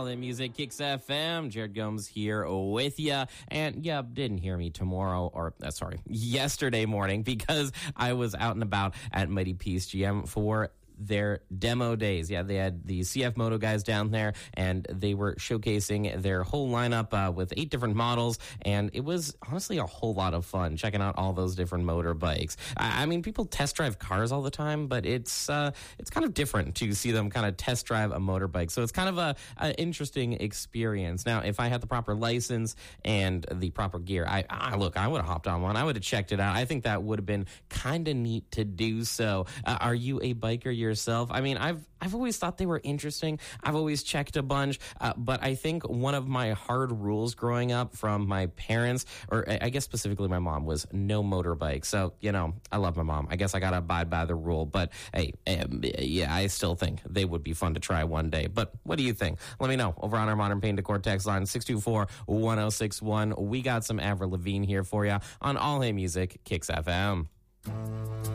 All In Music Kicks FM. Jared Gomes here with you. And yeah, didn't hear me yesterday morning because I was out and about at Mighty Peace GM for their demo days. Yeah, they had the CF Moto guys down there, and they were showcasing their whole lineup with 8 different models, and it was honestly a whole lot of fun checking out all those different motorbikes. I mean, people test drive cars all the time, but it's kind of different to see them kind of test drive a motorbike. So it's kind of an interesting experience. Now, if I had the proper license and the proper gear, I would have hopped on one. I would have checked it out. I think that would have been kind of neat to do so. Are you a biker yourself? I mean, I've always thought they were interesting. I've always checked a bunch, but I think one of my hard rules growing up from my parents, or I guess specifically my mom, was no motorbike. So, you know, I love my mom. I guess I got to abide by the rule. But hey, yeah, I still think they would be fun to try one day. But what do you think? Let me know over on our Modern Paint Decor text line 624-1061. We got some Avril Lavigne here for you on All Hey Music Kicks FM.